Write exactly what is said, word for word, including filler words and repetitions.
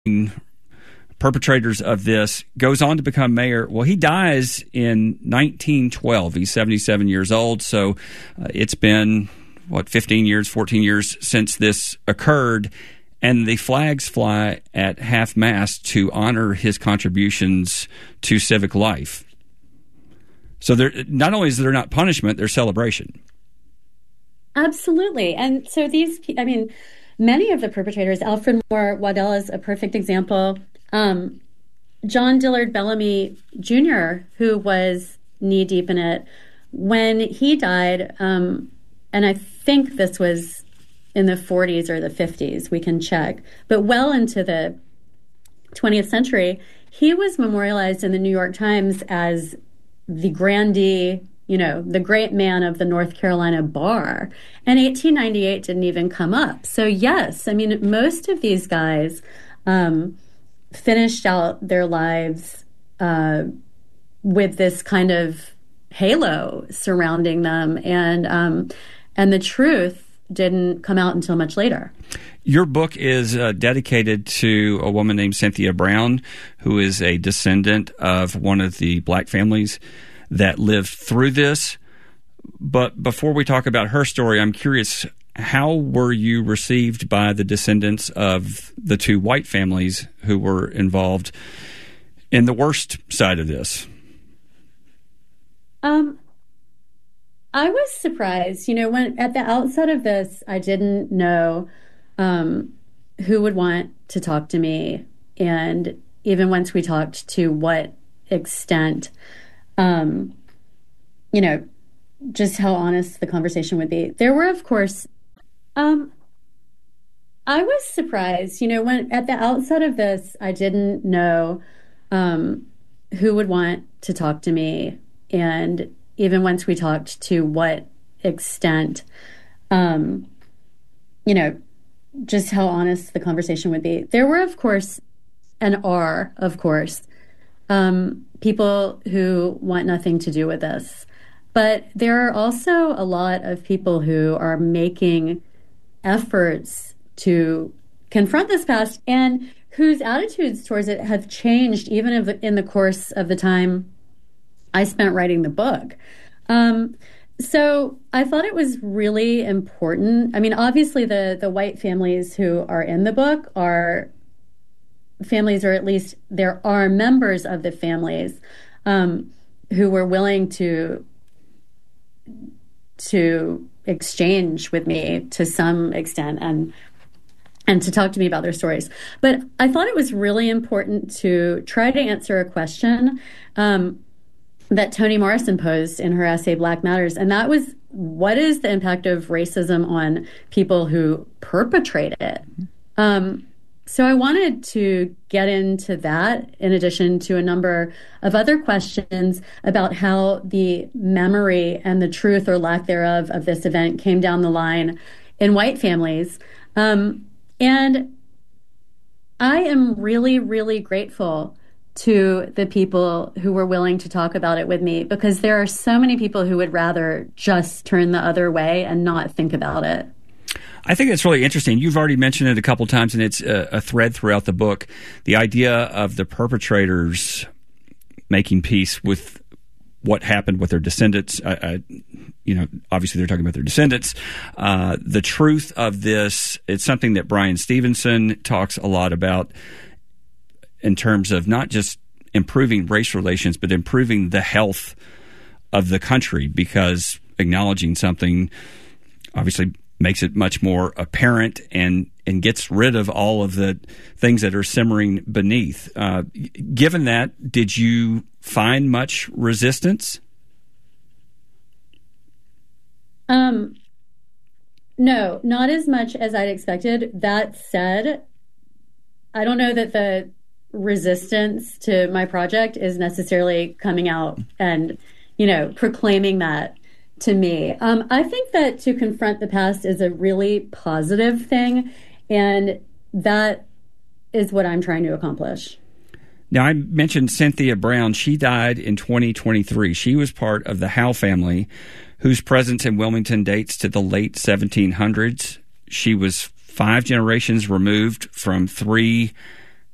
perpetrators of this, goes on to become mayor. Well, he dies in nineteen twelve. He's seventy-seven years old, so uh, it's been, what, fifteen years, fourteen years since this occurred, and the flags fly at half-mast to honor his contributions to civic life. So they're, not only is there not punishment, there's celebration. Absolutely. And so these, I mean, many of the perpetrators, Alfred Moore Waddell is a perfect example. Um, John Dillard Bellamy Junior, who was knee-deep in it, when he died, um, and I think this was in the forties or the fifties, we can check, but well into the twentieth century, he was memorialized in the New York Times as the grandee, you know, the great man of the North Carolina bar. And eighteen ninety-eight didn't even come up. So yes, I mean, most of these guys um, finished out their lives uh, with this kind of halo surrounding them. And um, and the truth didn't come out until much later. Your book is uh, dedicated to a woman named Cynthia Brown, who is a descendant of one of the black families that lived through this. But before we talk about her story, I'm curious, how were you received by the descendants of the two white families who were involved in the worst side of this? Um, I was surprised. You know, when at the outset of this, I didn't know um, who would want to talk to me. And even once we talked, to what extent, um, you know, just how honest the conversation would be. There were, of course, um, I was surprised. You know, when at the outset of this, I didn't know um, who would want to talk to me. And even once we talked, to what extent, um, you know, just how honest the conversation would be. There were, of course, and are, of course, um, people who want nothing to do with this. But there are also a lot of people who are making efforts to confront this past and whose attitudes towards it have changed even if in the course of the time I spent writing the book. Um, so I thought it was really important. I mean, obviously the, the white families who are in the book are families, or at least there are members of the families um, who were willing to to exchange with me to some extent and and to talk to me about their stories. But I thought it was really important to try to answer a question um, that Toni Morrison posed in her essay, Black Matters. And that was, what is the impact of racism on people who perpetrate it? Um, so I wanted to get into that, in addition to a number of other questions about how the memory and the truth or lack thereof of this event came down the line in white families. Um, and I am really, really grateful to the people who were willing to talk about it with me, because there are so many people who would rather just turn the other way and not think about it. I think that's really interesting. You've already mentioned it a couple times, and it's a, a thread throughout the book, the idea of the perpetrators making peace with what happened with their descendants. I, I, you know, obviously they're talking about their descendants. Uh, the truth of this, it's something that Bryan Stevenson talks a lot about in terms of not just improving race relations, but improving the health of the country, because acknowledging something obviously makes it much more apparent and, and gets rid of all of the things that are simmering beneath. Uh, given that, did you find much resistance? Um, no, not as much as I'd expected. That said, I don't know that the resistance to my project is necessarily coming out and, you know, proclaiming that to me. Um, I think that to confront the past is a really positive thing, and that is what I'm trying to accomplish. Now, I mentioned Cynthia Brown. She died in twenty twenty-three. She was part of the Howe family, whose presence in Wilmington dates to the late seventeen hundreds. She was five generations removed from three